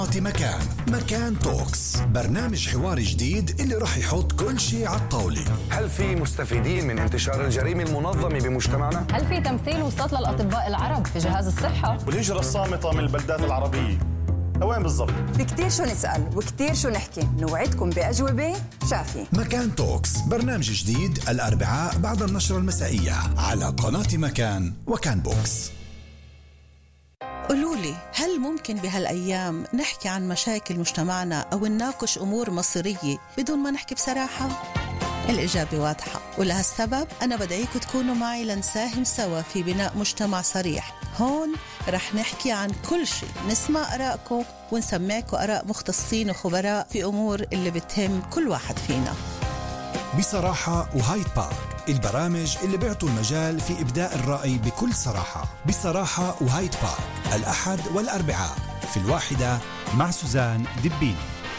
مكان توكس، برنامج حواري جديد اللي راح يحط كل شيء على الطاولة. هل في مستفيدين من انتشار الجريمة المنظمة بمجتمعنا؟ هل في تمثيل وسط للأطباء العرب في جهاز الصحة؟ والهجرة الصامتة من البلدات العربية وين بالضبط؟ في كتير شو نسأل وكتير شو نحكي، نوعدكم بأجوبة شافية. مكان توكس، برنامج جديد الأربعاء بعد النشرة المسائية على قناة مكان وكان بوكس. قولولي، هل ممكن بهالأيام نحكي عن مشاكل مجتمعنا أو نناقش أمور مصيرية بدون ما نحكي بصراحة؟ الإجابة واضحة، ولهالسبب أنا بدعيكم تكونوا معي لنساهم سوا في بناء مجتمع صريح. هون رح نحكي عن كل شيء، نسمع آرائكم ونسمعكم آراء مختصين وخبراء في أمور اللي بتهم كل واحد فينا. بصراحة وهايد بارك، البرامج اللي بيعطوا المجال في إبداء الرأي بكل صراحة. بصراحة وهايد بارك، الأحد والأربعاء في 1 مع سوزان دبيني.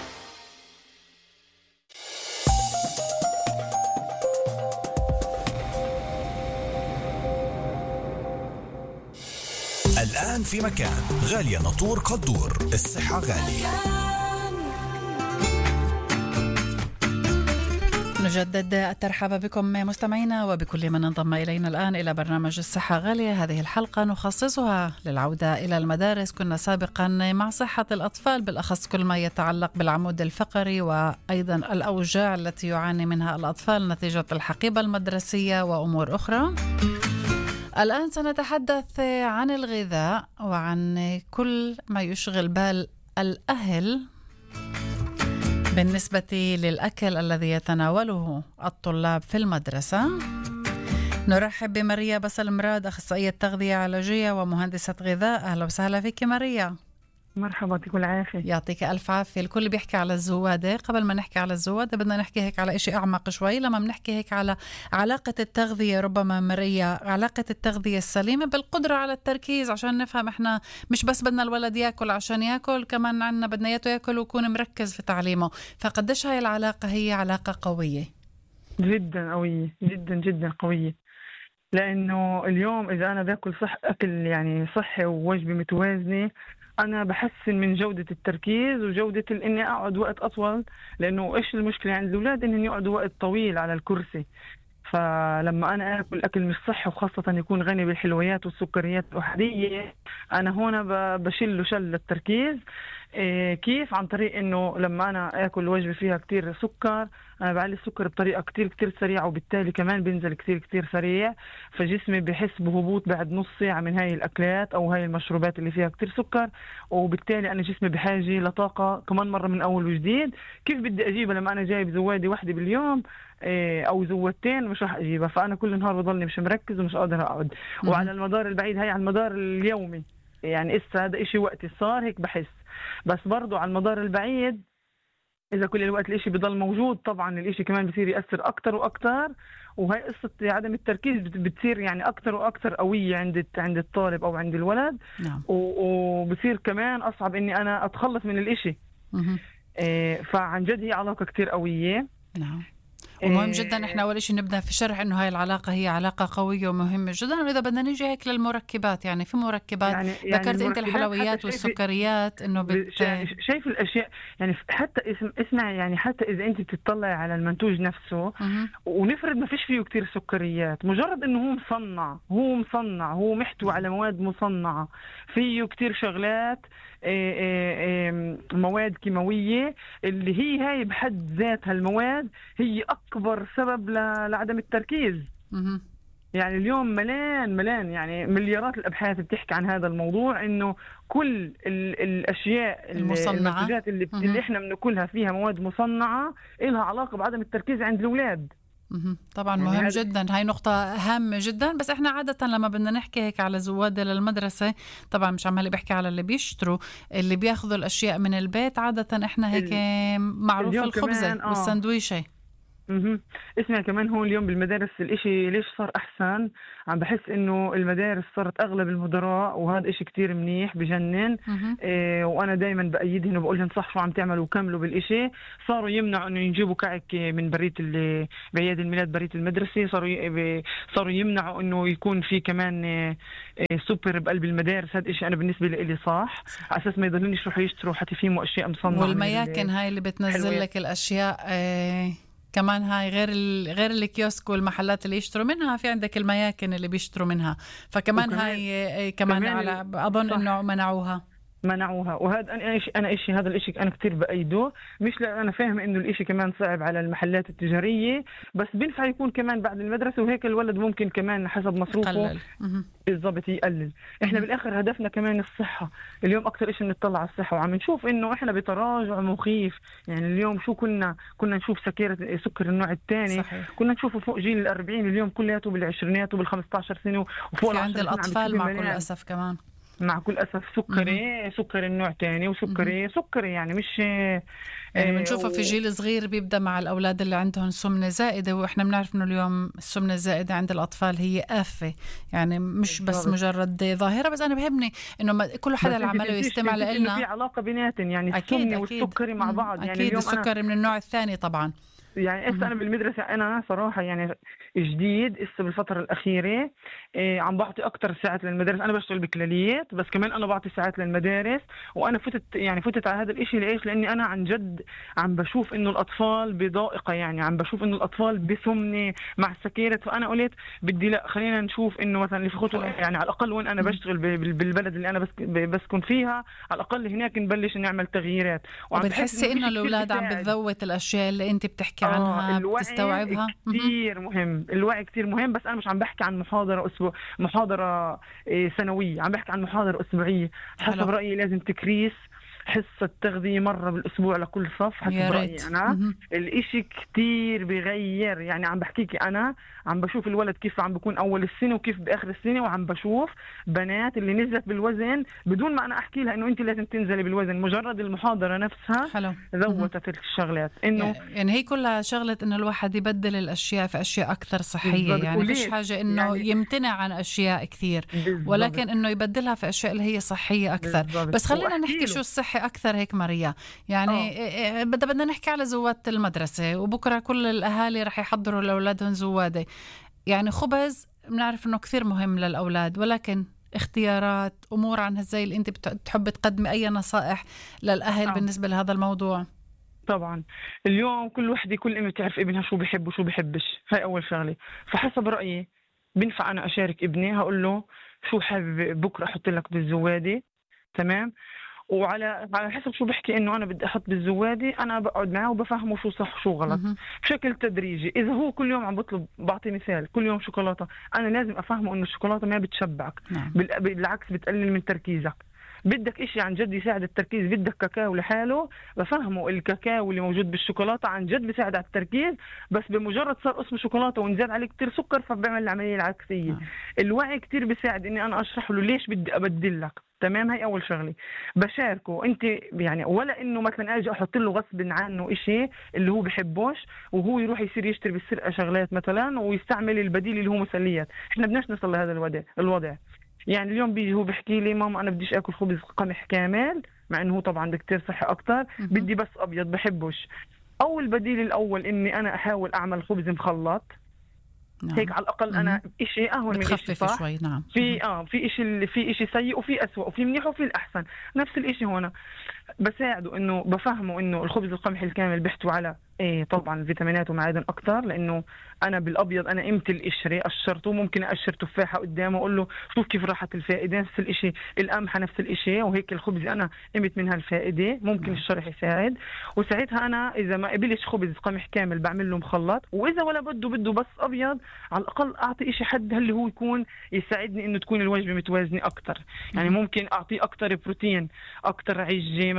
الآن في مكان، غالية ناطور قدور، الصحة غالية. نجدد الترحاب بكم مستمعينا وبكل من انضم إلينا الآن إلى برنامج الصحة غالية. هذه الحلقة نخصصها للعودة إلى المدارس. كنا سابقا مع صحة الأطفال، بالأخص كل ما يتعلق بالعمود الفقري وأيضا الأوجاع التي يعاني منها الأطفال نتيجة الحقيبة المدرسية وأمور أخرى. الآن سنتحدث عن الغذاء وعن كل ما يشغل بال الأهل بالنسبة للأكل الذي يتناوله الطلاب في المدرسة. نرحب بماريا بسل مراد، أخصائية تغذية علاجية ومهندسة غذاء. أهلا وسهلا فيك ماريا. مرحبا، يعطيك العافية. يعطيك ألف عافية. الكل بيحكي على الزوادة. قبل ما نحكي على الزوادة بدنا نحكي هيك على إشي أعمق شوي. لما بنحكي هيك على علاقة التغذية، ربما ماريا، علاقة التغذية السليمة بالقدرة على التركيز، عشان نفهم إحنا مش بس بدنا الولد يأكل عشان يأكل، كمان عنا بدنا يأكل ويكون مركز في تعليمه. فقديش هاي العلاقة هي علاقة قوية؟ جدا قوية، جدا جدا قوية. لأنه اليوم إذا أنا باكل أكل يعني صحي ووجبة متوازنة، أنا بحسن من جودة التركيز وجودة إني أقعد وقت أطول. لأنه إيش المشكلة عند الأولاد؟ إنهم يقعدوا وقت طويل على الكرسي. فلما أنا أكل أكل مش صحي وخاصة يكون غني بالحلويات والسكريات الأحادية، أنا هنا بشيل شل التركيز. كيف؟ عن طريق إنه لما أنا أكل وجبة فيها كتير سكر، أنا بعلي السكر بطريقة كتير سريعة، وبالتالي كمان بينزل كتير سريع، فجسمي بحس بهبوط بعد نص ساعة من هاي الأكلات أو هاي المشروبات اللي فيها كتير سكر، وبالتالي أنا جسمي بحاجة لطاقة كمان مرة من أول وجديد. كيف بدي أجيبها لما أنا جايب زوادة واحدة باليوم أو زوادتين؟ مش راح أجيبها. فأنا كل نهار بضلني مش مركز ومش قادر أقعد. وعلى المدار البعيد، هاي على المدار اليومي يعني هذا إشي وقتي صار هيك بحس. بس برضو على المدار البعيد إذا كل الوقت الإشي بضل موجود، طبعا الإشي كمان بصير يأثر أكتر وأكتر. وهي قصة عدم التركيز بتصير يعني أكتر وأكتر قوية عند الطالب أو عند الولد. نعم. وبصير كمان أصعب إني أنا أتخلص من الإشي. فعن جد هي علاقة كتير قوية. نعم. ومهم جدا احنا اول شيء نبدا في شرح انه هاي العلاقه هي علاقه قويه ومهمه جدا. واذا بدنا نيجي هيك للمركبات، يعني في مركبات ذكرت انت الحلويات والسكريات انه شايف الاشياء يعني حتى اسمع يعني حتى اذا انت بتطلع على المنتوج نفسه ونفرض ما فيش فيه كتير سكريات، مجرد انه هو مصنع هو محتوى على مواد مصنعه، فيه كتير شغلات مواد كيماوية اللي هي هاي بحد ذاتها المواد هي أكبر سبب لعدم التركيز. يعني اليوم ملان يعني مليارات الأبحاث بتحكي عن هذا الموضوع، إنه كل الأشياء المنتجات اللي إحنا بناكلها فيها مواد مصنعة إلها علاقة بعدم التركيز عند الأولاد. طبعا يعني مهم جدا، هاي نقطة هامة جدا. بس احنا عادة لما بدنا نحكي هيك على زوادة للمدرسة، طبعا مش عمالي بحكي على اللي بيشتروا، اللي بياخذوا الأشياء من البيت. عادة احنا هيك معروف الخبزة والسندويشة. اسمع كمان هون اليوم بالمدارس الاشي ليش صار احسن. عم بحس انه المدارس صارت اغلب المدراء، وهذا اشي كتير منيح بجنن. وانا دايما بايدهم وبقولهم صح شو عم تعملوا وكملوا بالاشي. صاروا يمنعوا انه يجيبوا كعك من بريت بعيد الميلاد بريت المدرسة. صاروا يمنعوا انه يكون في كمان سوبر بقلب المدارس. هذا اشي انا بالنسبة لي صح، على اساس ما يضلونيش يروحوا يشتروا حتى فيه اشياء مصنعة. والمياكن هاي اللي بتنزل لك الاشياء كمان هاي غير الكيوسك والمحلات اللي يشتروا منها، في عندك المياكن اللي بيشتروا منها، فكمان هاي كمان على أظن إنه منعوها. وهذا أنا إشي هذا الإشي أنا كتير بأيده. مش لأن أنا فاهم إنه الإشي كمان صعب على المحلات التجارية، بس بينفع يكون كمان بعد المدرسة، وهيك الولد ممكن كمان حسب مصروفه بالضبط يقلل. إحنا بالآخر هدفنا كمان الصحة. اليوم أكتر إشي بنطلع على الصحة، وعم نشوف إنه إحنا بتراجع مخيف. يعني اليوم شو كنا نشوف سكر النوع الثاني، كنا نشوفه فوق جيل 40، اليوم كلياته بالعشرينات وبال15 سنة وفوق عند الأطفال مع كل أسف كمان. مع كل أسف سكري النوع تاني وسكري يعني مش يعني بنشوفه في جيل صغير بيبدأ مع الأولاد اللي عندهم سمنة زائدة، وإحنا بنعرف إنه اليوم السمنة الزائدة عند الأطفال هي آفة، يعني مش بس مجرد ظاهرة. بس أنا بهمني إنه كل حدا اللي عمله يستمع لنا في علاقة بيناتهم، يعني السمنة والسكري مع بعض. يعني أكيد السكري من النوع الثاني طبعا. يعني أنا بالمدرسة أنا صراحة يعني جديد بالفترة الأخيرة عم بعطي أكتر ساعات للمدارس. أنا بشتغل بكلاليات، بس كمان أنا بعطي ساعات للمدارس. وأنا فتت على هذا الإشي لإيش؟ لأني أنا عن جد عم بشوف إنه الأطفال بضائقة، يعني عم بشوف إنه الأطفال بسمنة مع السكيرة. فأنا قلت بدي لا خلينا نشوف إنه مثلا اللي في خطوة، يعني على الأقل وين أنا بشتغل بالبلد اللي أنا بسكن فيها، على الأقل هناك نبلش نعمل تغييرات. وبتحسي إنه الأولاد عم بتذوت الأشياء اللي أنت بتحكي عنها بتستوعبها؟ كتير مهم، الوعي كتير مهم. بس أنا مش عم بحكي عن محاضرة سنوية، عم بحكي عن محاضرة أسبوعية. حسب رأيي لازم تكريس حصة تغذية مرة بالأسبوع لكل صف. حسب رأيي أنا الإشي كتير بيغير. يعني عم بحكيكي أنا عم بشوف الولد كيف عم بكون أول السنة وكيف بآخر السنة، وعم بشوف بنات اللي نزلت بالوزن بدون ما أنا أحكي لها إنه أنت لازم تنزلي بالوزن. مجرد المحاضرة نفسها ذوتت الشغلات. إنه يعني هي كلها شغلة إنه الواحد يبدل الأشياء في أشياء أكثر صحية. يعني مش حاجة إنه يعني يمتنع عن أشياء كثير، ولكن إنه يبدلها في أشياء اللي هي صحية أكثر. بس خلينا نحكي شو الصحي أكثر هيك ماريا. يعني بدنا نحكي على زوات المدرسة، وبكرة كل الأهالي رح يحضروا لأولادهم زوادة. يعني خبز بنعرف إنه كثير مهم للأولاد، ولكن اختيارات أمور عن هالزي اللي أنت بتحب تقدمي أي نصائح للأهل بالنسبة لهذا الموضوع؟ طبعا اليوم كل أم تعرف ابنها شو بيحب وشو بيحبش. هاي أول شغلة. فحسب رأيي بنفع أنا أشارك ابني، هقول له شو حابب بكرة أحط لك بالزوادة، تمام؟ وعلى حسب شو بحكي انه انا بدي احط بالزوادي، انا بقعد معه وبفهمه شو صح وشو غلط بشكل تدريجي. اذا هو كل يوم عم بطلب، بعطي مثال، كل يوم شوكولاته، انا لازم افهمه انه الشوكولاته ما بتشبعك، بالعكس بتقلل من تركيزك. بدك إشي عن جد يساعد التركيز، بدك كاكاو لحاله، بفهمه الكاكاو اللي موجود بالشوكولاتة عن جد بيساعد على التركيز، بس بمجرد صار اسمه شوكولاتة ونزاد عليه كتير سكر فبعمل العملية العكسية. الوعي كتير بيساعد إني أنا أشرح له ليش بدي أبدل لك، تمام؟ هاي أول شغلة بشاركه. أنت يعني ولا إنه مثلا أجي أحط له غصب عنه إشي اللي هو بحبوش وهو يروح يصير يشتري بالسرقة شغلات مثلا ويستعمل البديل اللي هو مسليات. إحنا بدناش نصل لهذا الوضع. يعني اليوم بيجي هو بحكي لي ماما أنا بديش أكل خبز قمح كامل، مع إنه هو طبعا بكتير صحي أكتر، بدي بس أبيض بحبوش. أول بديل الأول إني أنا أحاول أعمل خبز مخلط. نعم. هيك على الأقل أنا إشي أهون من إشي صح شوي. نعم. في إشي سيء وفي أسوأ وفي منيح وفي الأحسن. نفس الإشي هنا بساعده إنه بفهمه إنه الخبز القمحي الكامل بيحتوي على طبعا فيتامينات ومعادن أكتر، لأنه أنا بالأبيض أنا قيمة القشرة قشرته، ممكن أقشر تفاحة قدامه أقول له شوف كيف راحت الفائدة. نفس الإشي القمحة نفس الإشي، وهيك الخبز أنا قيمت منها الفائدة، ممكن الشرح يساعد. وساعتها أنا إذا ما قبلش خبز قمح كامل بعمل له مخلط، وإذا ولا بده بس أبيض على الأقل أعطي إشي حد اللي هو يكون يساعدني إنه تكون الوجبة متوازنة أكتر. يعني ممكن أعطيه أكتر بروتين، أكتر عجة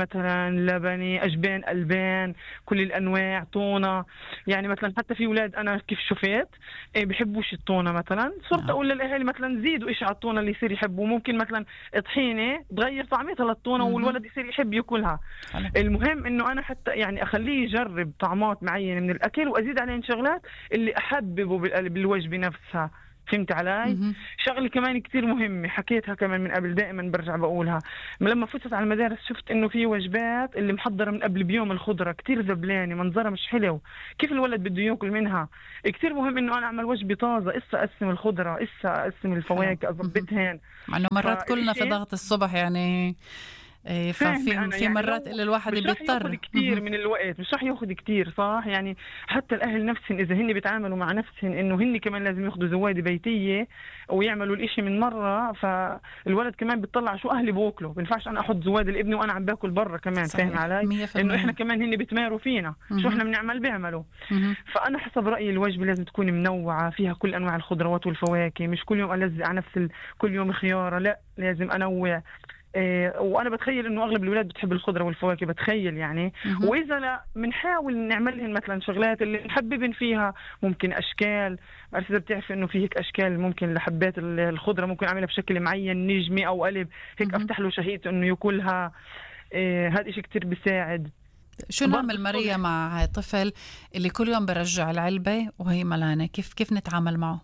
مثلا لبني، أجبان، ألبان، كل الأنواع، طونة. يعني مثلا حتى في أولاد أنا كيف شفت بيحبوش الطونة مثلا، صرت أقول للأهالي مثلا زيدوا إيش على الطونة اللي يصير يحبوا. ممكن مثلا طحينة تغير طعمتها للطونة والولد يصير يحب يأكلها. المهم إنه أنا حتى يعني أخليه يجرب طعمات معينة من الأكل وأزيد عليه شغلات اللي أحببه بالوجبة نفسها. فهمت علي؟ شغله كمان كتير مهمة حكيتها كمان من قبل، دائما برجع بقولها. لما فتت على المدارس شفت انه في وجبات اللي محضرة من قبل بيوم الخضرة كتير ذبلانة، منظرها مش حلو، كيف الولد بده ياكل منها؟ كتير مهم انه انا اعمل وجبة طازة، اقسم الخضرة، اقسم الفواكه، اضبطهن. مع انه مرات كلنا في ضغط الصبح يعني، ففي يعني مرات اللي الواحد بيضطر. مش كتير من الوقت، مش رح ياخذ كتير صح. يعني حتى الاهل نفسهم اذا هن بيتعاملوا مع نفسهم انه هن كمان لازم ياخذوا زوادة بيتية ويعملوا الاشي من مرة، فالولد كمان بيطلع شو اهلي باكلوا. بينفعش انا احط زوادة لابني وانا عم باكل برا كمان. فاهم علي؟ انه احنا كمان هن بيتماروا فينا، شو احنا بنعمل بيعملوا. فانا حسب رايي الوجبة لازم تكون منوعة، فيها كل انواع الخضروات والفواكه، مش كل يوم الزق على نفس كل يوم خيارة، لا لازم انوع. وانا بتخيل انه اغلب الولاد بتحب الخضره والفواكه، بتخيل يعني. واذا لا بنحاول نعملهن مثلا شغلات اللي نحببن فيها، ممكن اشكال. بعرف اذا بتعرف انه في هيك اشكال ممكن لحبات الخضره ممكن اعملها بشكل معين، نجمه او قلب هيك، افتح له شهيته انه ياكلها. هذا إشي كتير بيساعد. شو نعمل ماريا مع طفل اللي كل يوم برجع العلبه وهي ملانه؟ كيف نتعامل معه؟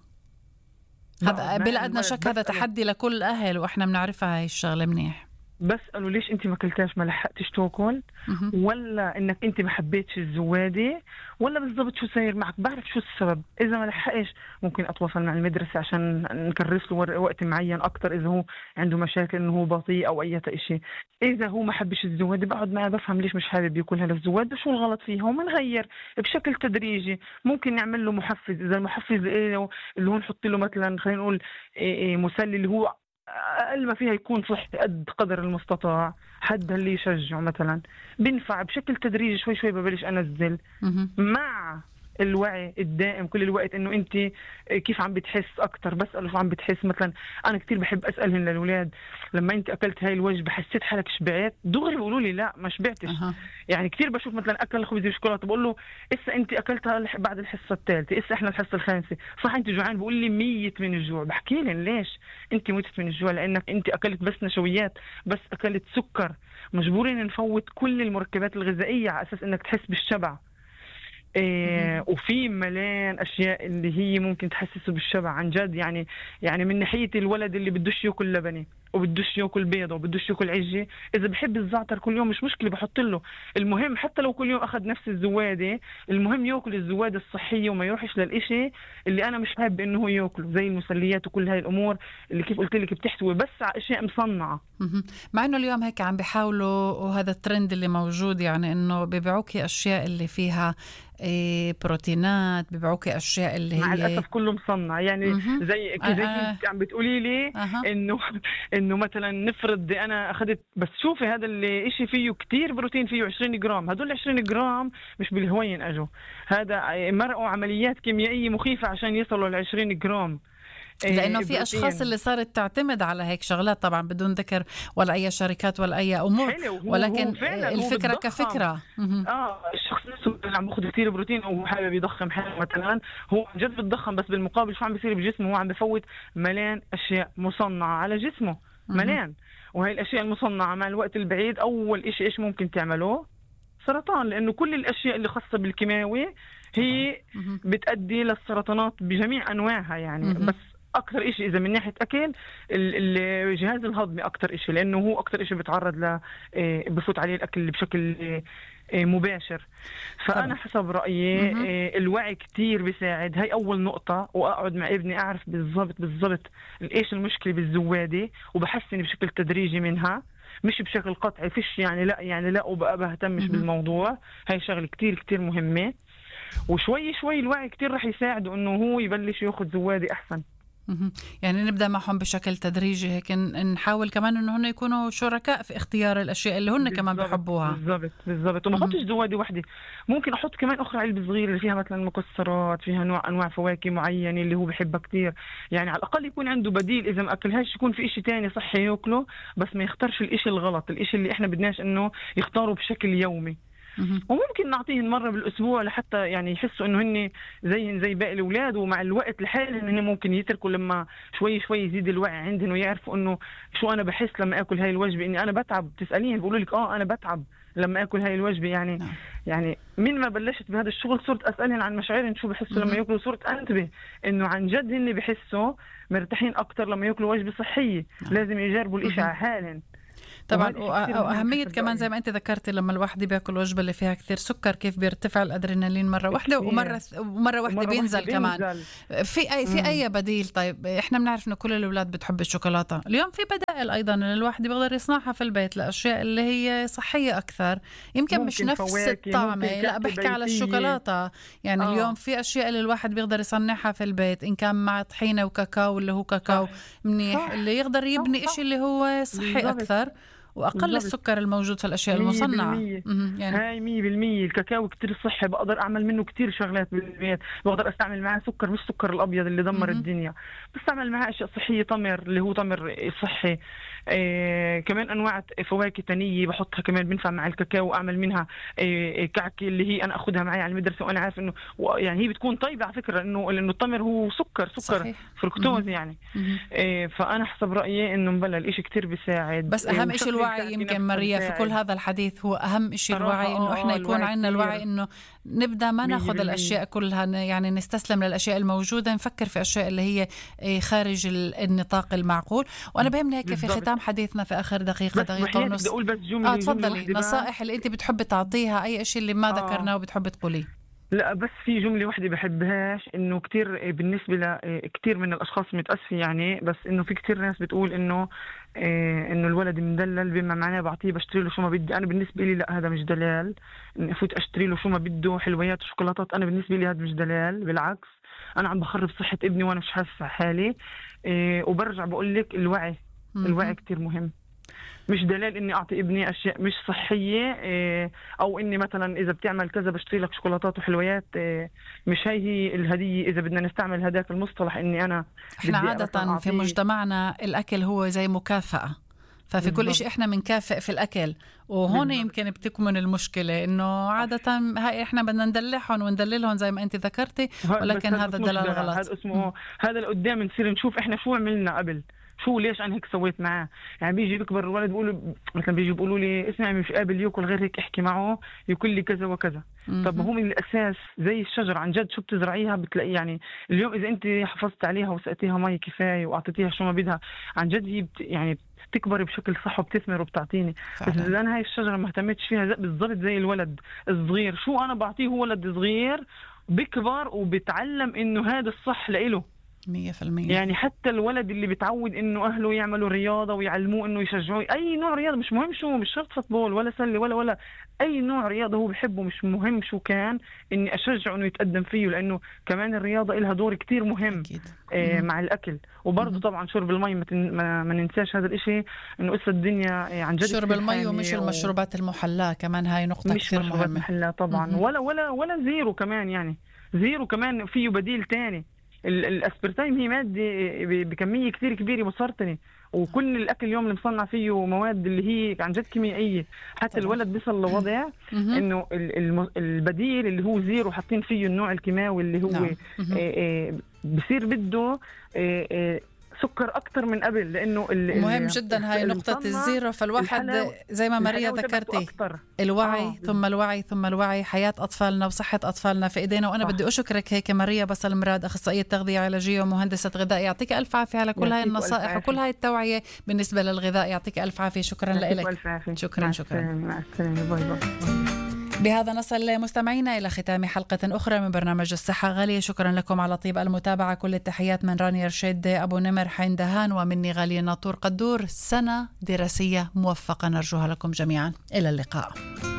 هذا بلا أدنى شك هذا تحدي لكل الأهل، وإحنا بنعرفها هاي الشغلة منيح. بسأله ليش أنت ما كلتاش، ما لحقتش تاكل، ولا إنك أنت ما حبيتش الزوادة، ولا بالضبط شو صاير معك؟ بعرف شو السبب. إذا ما لحقش ممكن أتواصل مع المدرسة عشان نكرس له وقت معين أكتر، إذا هو عنده مشاكل إنه هو بطيء أو أي شيء. إذا هو ما حبش الزوادة بقعد معه بفهم ليش مش حابب ياكلها للزوادة، شو الغلط فيها، ومنغير بشكل تدريجي. ممكن نعمل له محفز، إذا المحفز اللي هو نحط له مثلا خلينا نقول مسلي اللي هو أقل ما فيها يكون صحي قدر المستطاع، حد اللي يشجعه مثلا، بنفع بشكل تدريجي. شوي شوي ببلش أنزل مع الوعي الدائم كل الوقت انه انت كيف عم بتحس اكتر. بساله شو عم بتحس. مثلا انا كتير بحب اسالهم للاولاد لما انت اكلت هاي الوجبه حسيت حالك شبعت؟ دغري بيقولوا لي لا ما شبعتش. يعني كتير بشوف مثلا اكل خبز وشوكولاته بقول له اسا انت اكلتها بعد الحصه الثالثه، اسا احنا الحصه الخامسه، صح انت جوعان؟ بقول لي ميت من الجوع. بحكي لهم ليش انت ميتت من الجوع؟ لانك انت اكلت بس نشويات، بس اكلت سكر، مجبورين نفوت كل المركبات الغذائيه على اساس انك تحس بالشبع. وفي ملان اشياء اللي هي ممكن تحسسه بالشبع عن جد. يعني من ناحيه الولد اللي بدوش ياكل لبني وبدوش ياكل بيضه وبدوش ياكل عجه، اذا بحب الزعتر كل يوم مش مشكله بحط له. المهم حتى لو كل يوم اخذ نفس الزواده، المهم ياكل الزواده الصحيه وما يروحش للإشي اللي انا مش حابب انه هو ياكله، زي المسليات وكل هاي الامور اللي كيف قلت لك بتحتوي بس على اشياء مصنعه. مع انه اليوم هيك عم بيحاولوا، وهذا الترند اللي موجود، يعني انه بيبيعوكي اشياء اللي فيها بروتينات، بيبيعوكي اشياء اللي هي مع الاسف كله مصنع. يعني زي كذا عم بتقولي لي انه مثلا نفرض انا اخذت، بس شوفي هذا اللي اشي فيه كتير بروتين، فيه 20 جرام، هدول 20 جرام مش بالهوين اجوا، هذا مرقوا عمليات كيميائيه مخيفه عشان يصلوا ل 20 جرام. لأنه في أشخاص اللي صارت تعتمد على هيك شغلات، طبعا بدون ذكر ولا أي شركات ولا أي أمور، ولكن الفكرة كفكرة. الشخص نفسه اللي عم بياخذ كثير بروتين أو حابب يضخم حاله مثلا، هو عن جد بتضخم، بس بالمقابل شو عم بيصير بجسمه؟ هو عم بفوت ملان أشياء مصنعة على جسمه، ملان. وهي الأشياء المصنعة مع الوقت البعيد أول إشي إيش ممكن تعمله؟ سرطان. لأنه كل الأشياء اللي خاصة بالكيماوي هي بتؤدي للسرطانات بجميع أنواعها. يعني بس أكثر إشي إذا من ناحية أكل الجهاز الهضمي أكثر إشي، لأنه هو أكثر إشي بتعرض بفوت عليه الأكل بشكل مباشر. فأنا حسب رأيي الوعي كتير بيساعد. هاي أول نقطة. وأقعد مع ابني أعرف بالضبط إيش المشكلة بالزوادة، وبحسن بشكل تدريجي منها مش بشكل قطعي. فيش يعني لا وبقى بهتمش بالموضوع. هاي شغلة كتير كتير مهمة. وشوي شوي الوعي كتير رح يساعده إنه هو يبلش يأخذ زوادة أحسن. يعني نبدأ معهم بشكل تدريجي هيك، نحاول كمان إنه هن يكونوا شركاء في اختيار الأشياء اللي هن كمان بحبوها. بالضبط. وما أحطش زوادي وحدة، ممكن أحط كمان أخرى علبة صغيرة اللي فيها مثلا مكسرات، فيها أنواع فواكه معينة اللي هو بحبها كتير، يعني على الأقل يكون عنده بديل إذا ما أكلهاش، يكون في إشي تاني صحي يأكله، بس ما يختارش الإشي الغلط، الإشي اللي إحنا بدناش إنه يختاروا بشكل يومي. وممكن نعطيهم مرة بالأسبوع لحتى يعني يحسوا إنه هن زي باقي الأولاد، ومع الوقت الحالي إنه ممكن يتركوا لما شوي يزيد الوعي عندهم ويعرفوا إنه شو أنا بحس لما أكل هاي الوجبة، إني أنا بتعب. تسألين بيقولوا لك أنا بتعب لما أكل هاي الوجبة. يعني يعني من ما بلشت بهذا الشغل صرت أسألهم عن مشاعرهم شو بحسوا لما يأكلوا، صرت أنتبه إنه عن جد هن بحسوا مرتاحين أكتر لما يأكلوا وجبة صحية. لازم يجربوا الإشي على حالهم طبعا. وأهمية كمان زي ما أنت ذكرتي لما الواحد بياكل وجبة اللي فيها كثير سكر كيف بيرتفع الأدرينالين مرة واحدة، ومرة واحدة بينزل كمان. في أي بديل؟ طيب إحنا بنعرف إنه كل الأولاد بتحب الشوكولاتة، اليوم في بدائل أيضا الواحد بيقدر يصنعها في البيت لأشياء اللي هي صحية أكثر، يمكن مش نفس الطعمة. لا بحكي على الشوكولاتة يعني اليوم في أشياء اللي الواحد بيقدر يصنعها في البيت، إن كان مع طحينة وكاكاو اللي هو كاكاو منيح، اللي يقدر يبني إشي اللي هو صحي أكثر وأقل السكر الموجود في الأشياء المصنعة. يعني هاي 100%. الكاكاو كتير صحي، بقدر أعمل منه كتير شغلات بالبيت، بقدر أستعمل معاه سكر مش سكر الأبيض اللي دمر الدنيا، بستعمل معاه أشياء صحية، تمر اللي هو تمر صحي. كمان أنواع فواكه تانية بحطها كمان بنفع مع الكاكاو، أعمل منها كعكة اللي هي أنا أخدها معي على المدرسة وأنا عارف إنه يعني هي بتكون طيبة على فكرة، لأنه التمر هو سكر فركتوز يعني. فأنا حسب رأيي إنه مبلل الإشي كتير بيساعد. بس أهم إشي الوعي يمكن ماريا في كل هذا الحديث، هو أهم إشي الوعي، إنه إحنا يكون عندنا الوعي إنه نبدأ ما ناخذ الأشياء كلها، يعني نستسلم للأشياء الموجودة، نفكر في أشياء اللي هي خارج النطاق المعقول. وأنا بهمني هيك في ختام حديثنا في آخر دقيقة ونص، تفضلي نصائح اللي أنت بتحبي تعطيها، أي شيء اللي ما ذكرناه وبتحبي تقوليه. لا بس في جملة واحدة بحبهاش، إنه كتير بالنسبة لكتير من الأشخاص متأسفة يعني، بس إنه في كتير ناس بتقول إنه الولد مدلل، بما معناه بعطيه بشتري له شو ما بدي. أنا بالنسبة لي لا، هذا مش دلال إني أفوت أشتري له شو ما بده، حلويات وشوكولاتات. أنا بالنسبة لي هذا مش دلال، بالعكس أنا عم بخرب صحة ابني وأنا مش حاسة حالي. وبرجع بقول لك الوعي كتير مهم. مش دلال اني اعطي ابني اشياء مش صحيه، او اني مثلا اذا بتعمل كذا بشتري لك شوكولاتات وحلويات. مش هي الهديه اذا بدنا نستعمل هذاك المصطلح. اني احنا عاده في مجتمعنا الاكل هو زي مكافاه، ففي كل شيء احنا بنكافئ في الاكل، وهون يمكن بتكمن المشكله، انه عاده هاي احنا بدنا ندلعهم وندللهم زي ما انت ذكرتي، ولكن هذا دلال غلط. هذا اسمه هذا اللي قدام نصير نشوف احنا شو عملنا قبل، شو ليش انا هيك سويت معاه. يعني بيجي بيكبر الولد بيقولوا مثلا، بيجي بيقولوا لي اسمعي مش قابل ياكل غير هيك، احكي معه ياكل لي كذا وكذا. طب ما هو من الاساس زي الشجره، عن جد شو بتزرعيها بتلاقي. يعني اليوم اذا انت حافظت عليها وسقتيها مي كفايه واعطيتيها شو ما بدها، عن جد هي يعني بتكبر بشكل صح وبتثمر وبتعطيني. بس اذا انا هاي الشجره ما اهتمتش فيها بالضبط زي الولد الصغير، شو انا بعطيه هو ولد صغير بكبر وبتعلم انه هذا الصح لإله 100%. يعني حتى الولد اللي بتعود انه اهله يعملوا رياضه ويعلموه انه يشجعوه اي نوع رياضه، مش مهم شو، مش شرط فوتبول ولا سله ولا اي نوع رياضه هو بحبه، مش مهم شو كان، اني اشجعه انه يتقدم فيه، لانه كمان الرياضه لها دور كتير مهم مع الاكل. وبرضه طبعا شرب المي، ما ننساش هذا الاشي، انه قصه الدنيا عن جد شرب المي ومش المشروبات المحلاه كمان، هاي نقطه كثير مهمه. مش محلاه طبعا، ولا زيرو كمان، يعني زيرو كمان فيه بديل تاني. الاسبرتايم هي ماده بكميه كثير كبيره مسرطنه، وكل الاكل اليوم اللي مصنع فيه مواد اللي هي عن جد كيميائيه. حتى الولد بيصل لوضع انه البديل اللي هو زيرو حاطين فيه النوع الكيماوي اللي هو بصير بده سكر أكتر من قبل، لأنه مهم جدا هاي نقطة الزيرو. فالواحد زي ما ماريا ذكرتي الوعي ثم الوعي ثم الوعي، حياة أطفالنا وصحة أطفالنا في إيدينا. وأنا بدي أشكرك هيك ماريا بصل مراد، أخصائية تغذية علاجية ومهندسة غذاء، يعطيك ألف عافية على كل هاي النصائح وكل هاي التوعية بالنسبة للغذاء. يعطيك ألف عافية، شكرا لك. شكرا مع السلامة. باي باي. بهذا نصل مستمعينا إلى ختام حلقة أخرى من برنامج الصحة غالية. شكرا لكم على طيب المتابعة. كل التحيات من رانيا رشيد أبو نمر حين دهان، ومني غالية ناطور قدور. سنة دراسية موفقة نرجوها لكم جميعا. إلى اللقاء.